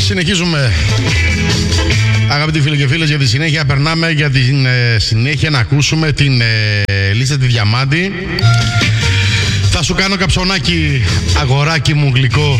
Συνεχίζουμε, αγαπητοί φίλοι και φίλες, για τη συνέχεια. Περνάμε για τη συνέχεια να ακούσουμε την λίστα τη Διαμάντη. Θα σου κάνω καψονάκι, αγοράκι μου γλυκό.